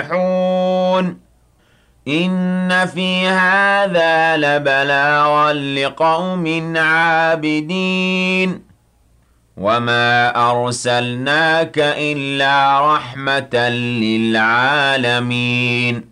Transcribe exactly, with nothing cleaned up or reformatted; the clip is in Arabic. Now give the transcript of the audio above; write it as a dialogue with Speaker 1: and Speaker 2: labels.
Speaker 1: يُصْبِحُونَ إِنَّ فِي هَٰذَا لَبَلَاغًا لِّقَوْمٍ عَابِدِينَ وَمَا أَرْسَلْنَاكَ إِلَّا رَحْمَةً لِّلْعَالَمِينَ